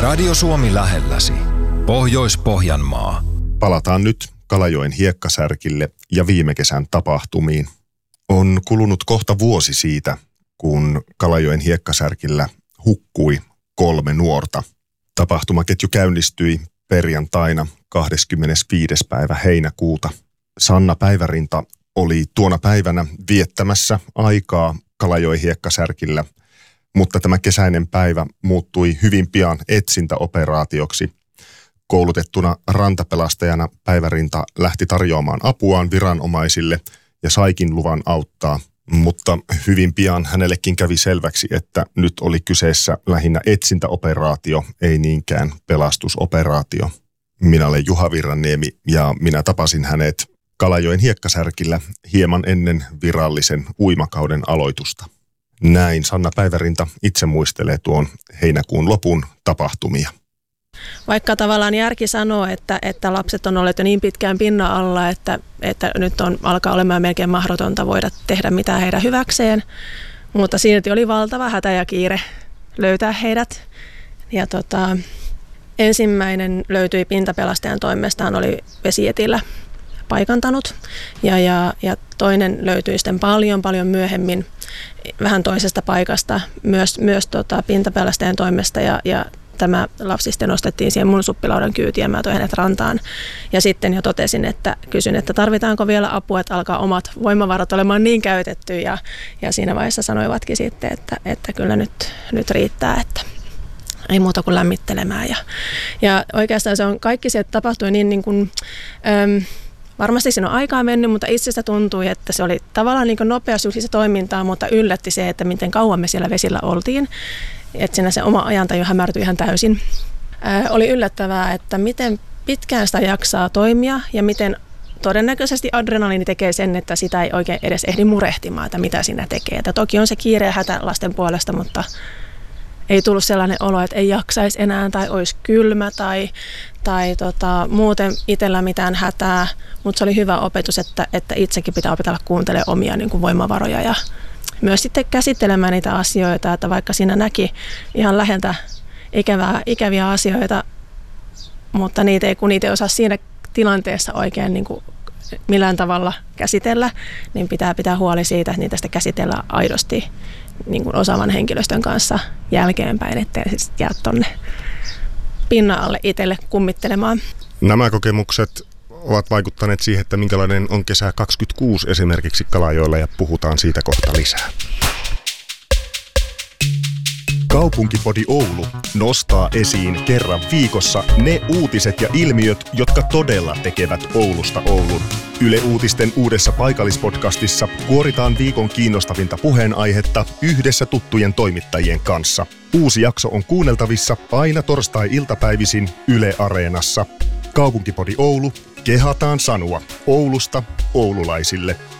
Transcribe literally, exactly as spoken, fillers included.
Radio Suomi lähelläsi. Pohjois-Pohjanmaa. Palataan nyt Kalajoen hiekkasärkille ja viime kesän tapahtumiin. On kulunut kohta vuosi siitä, kun Kalajoen hiekkasärkillä hukkui kolme nuorta. Tapahtumaketju käynnistyi perjantaina kahdeskymmenesviides päivä heinäkuuta. Sanna Päivärinta oli tuona päivänä viettämässä aikaa Kalajoen hiekkasärkillä, mutta tämä kesäinen päivä muuttui hyvin pian etsintäoperaatioksi. Koulutettuna rantapelastajana Päivärinta lähti tarjoamaan apuaan viranomaisille ja saikin luvan auttaa, mutta hyvin pian hänellekin kävi selväksi, että nyt oli kyseessä lähinnä etsintäoperaatio, ei niinkään pelastusoperaatio. Minä olen Juha Virranniemi ja minä tapasin hänet Kalajoen hiekkasärkillä hieman ennen virallisen uimakauden aloitusta. Näin Sanna Päivärinta itse muistelee tuon heinäkuun lopun tapahtumia. Vaikka tavallaan järki sanoo, että, että lapset on olleet jo niin pitkään pinnan alla, että, että nyt on, alkaa olemaan melkein mahdotonta voida tehdä mitään heidän hyväkseen, mutta silti oli valtava hätä ja kiire löytää heidät. Ja tota, ensimmäinen löytyi pintapelastajan toimestaan, oli vesietillä paikantanut ja, ja, ja toinen löytyi sitten paljon paljon myöhemmin vähän toisesta paikasta myös, myös tota, pintapelastajan toimesta ja, ja tämä lapsi sitten nostettiin siihen mun suppilaudan kyytiin ja mä toin hänet rantaan. Ja sitten jo totesin, että kysyn, että tarvitaanko vielä apua, että alkaa omat voimavarat olemaan niin käytetty. Ja, ja siinä vaiheessa sanoivatkin sitten, että, että kyllä nyt, nyt riittää, että ei muuta kuin lämmittelemään. Ja, ja oikeastaan se on kaikki se, että tapahtui niin, niin kuin, äm, varmasti siinä on aikaa mennyt, mutta itsestä tuntui, että se oli tavallaan niin kuin nopeasti se toimintaa, mutta yllätti se, että miten kauan me siellä vesillä oltiin. Että siinä se oma ajantaju hämärtyi ihan täysin. Ää, oli yllättävää, että miten pitkään sitä jaksaa toimia ja miten todennäköisesti adrenaliini tekee sen, että sitä ei oikein edes ehdi murehtimaan, että mitä siinä tekee. Että toki on se kiire ja hätä lasten puolesta, mutta ei tullut sellainen olo, että ei jaksaisi enää tai olisi kylmä tai, tai tota, muuten itsellä mitään hätää. Mutta se oli hyvä opetus, että, että itsekin pitää opetella kuuntelemaan omia niin kuin voimavaroja ja myös sitten käsittelemään niitä asioita, että vaikka siinä näki ihan läheltä ikävää, ikäviä asioita, mutta niitä ei, kun niitä ei osaa siinä tilanteessa oikein niin kuin millään tavalla käsitellä, niin pitää pitää huoli siitä, että niitä sitten käsitellään aidosti niin kuin osaavan henkilöstön kanssa jälkeenpäin, ettei siis jää tuonne pinnan alle itselle kummittelemaan. Nämä kokemukset ovat vaikuttaneet siihen, että minkälainen on kesä kaksikymmentäkuusi esimerkiksi Kalajoella, ja puhutaan siitä kohta lisää. Kaupunkipodi Oulu nostaa esiin kerran viikossa ne uutiset ja ilmiöt, jotka todella tekevät Oulusta Oulun. Yle Uutisten uudessa paikallispodcastissa kuoritaan viikon kiinnostavinta puheenaihetta yhdessä tuttujen toimittajien kanssa. Uusi jakso on kuunneltavissa aina torstai-iltapäivisin Yle Areenassa. Kaupunkipodi Oulu, kehataan sanoa Oulusta oululaisille.